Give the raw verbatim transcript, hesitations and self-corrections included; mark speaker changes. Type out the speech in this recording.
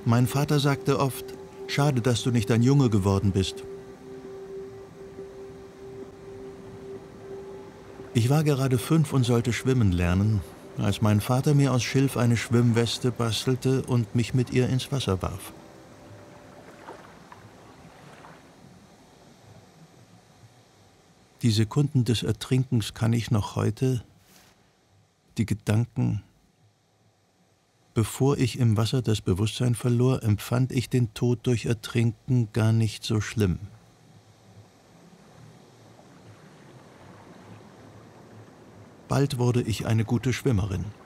Speaker 1: Mein Vater sagte oft: »Schade, dass du nicht ein Junge geworden bist.« Ich war gerade fünf und sollte schwimmen lernen, als mein Vater mir aus Schilf eine Schwimmweste bastelte und mich mit ihr ins Wasser warf. Die Sekunden des Ertrinkens kann ich noch heute, die Gedanken. Bevor ich im Wasser das Bewusstsein verlor, empfand ich den Tod durch Ertrinken gar nicht so schlimm. Bald wurde ich eine gute Schwimmerin.